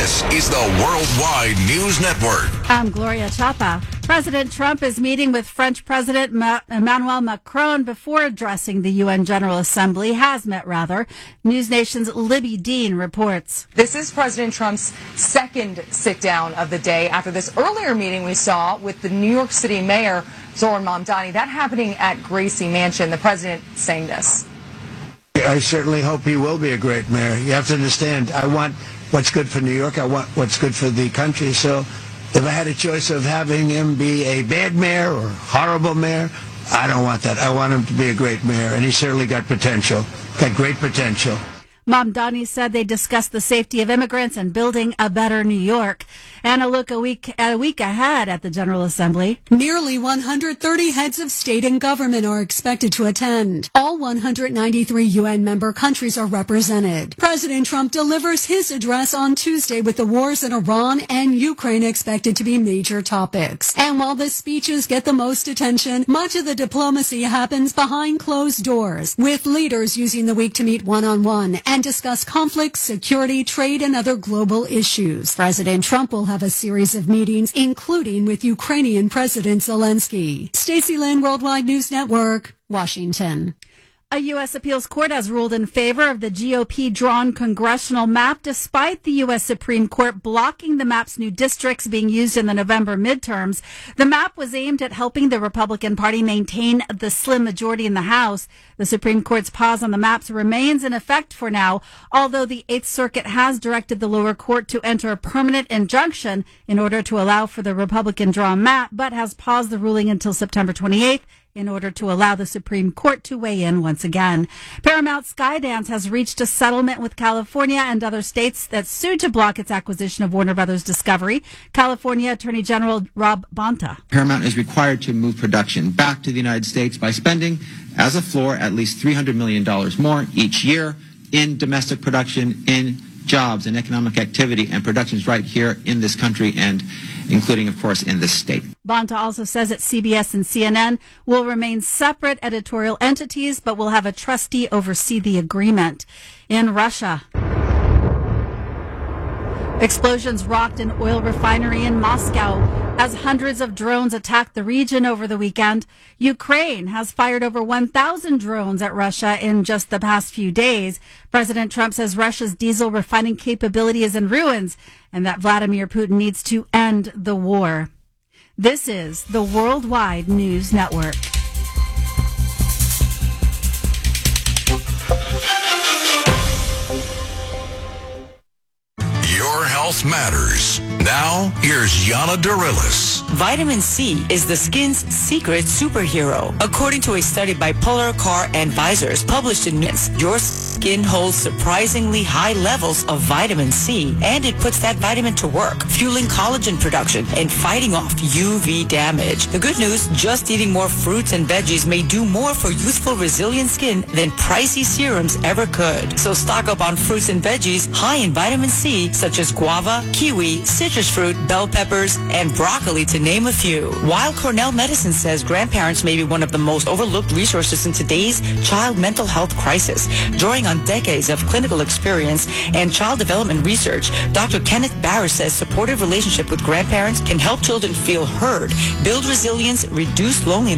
This is the Worldwide News Network. I'm Gloria Chapa. President Trump is meeting with French President Emmanuel Macron before addressing the UN General Assembly. Has met, rather. News Nation's Libby Dean reports. This is President Trump's second sit-down of the day after this earlier meeting we saw with the New York City Mayor, Zohran Mamdani. That happening at Gracie Mansion. The president saying this. I certainly hope he will be a great mayor. You have to understand, I want what's good for New York. I want what's good for the country. So if I had a choice of having him be a bad mayor or horrible mayor, I don't want that. I want him to be a great mayor, and he's certainly got potential, got great potential. Mamdani said they discussed the safety of immigrants and building a better New York. And a look a week ahead at the General Assembly. Nearly 130 heads of state and government are expected to attend. All 193 UN member countries are represented. President Trump delivers his address on Tuesday with the wars in Iran and Ukraine expected to be major topics. And while the speeches get the most attention, much of the diplomacy happens behind closed doors, with leaders using the week to meet one-on-one and discuss conflicts, security, trade, and other global issues. President Trump will have a series of meetings, including with Ukrainian President Zelensky. Stacey Lynn, Worldwide News Network, Washington. A U.S. appeals court has ruled in favor of the GOP-drawn congressional map, despite the U.S. Supreme Court blocking the map's new districts being used in the November midterms. The map was aimed at helping the Republican Party maintain the slim majority in the House. The Supreme Court's pause on the maps remains in effect for now, although the Eighth Circuit has directed the lower court to enter a permanent injunction in order to allow for the Republican-drawn map, but has paused the ruling until September 28th. In order to allow the Supreme Court to weigh in once again. Paramount Skydance has reached a settlement with California and other states that sued to block its acquisition of Warner Brothers Discovery. California Attorney General Rob Bonta. Paramount is required to move production back to the United States by spending, as a floor, at least $300 million more each year in domestic production, in jobs and economic activity and productions right here in this country, and including, of course, in this state. Bonta also says that CBS and CNN will remain separate editorial entities, but will have a trustee oversee the agreement. In Russia, explosions rocked an oil refinery in Moscow as hundreds of drones attacked the region over the weekend. Ukraine has fired over 1,000 drones at Russia in just the past few days. President Trump says Russia's diesel refining capability is in ruins and that Vladimir Putin needs to end the war. This is the Worldwide News Network. Your health matters. Now, here's Yana Darilis. Vitamin C is the skin's secret superhero. According to a study by Polar Car Advisors published in News, your skin holds surprisingly high levels of vitamin C, and it puts that vitamin to work, fueling collagen production and fighting off UV damage. The good news, just eating more fruits and veggies may do more for youthful, resilient skin than pricey serums ever could. So stock up on fruits and veggies high in vitamin C, such as guava, kiwi, citrus fruit, bell peppers, and broccoli, to name a few. While Cornell Medicine says grandparents may be one of the most overlooked resources in today's child mental health crisis, drawing on decades of clinical experience and child development research, Dr. Kenneth Barris says supportive relationship with grandparents can help children feel heard, build resilience, reduce loneliness,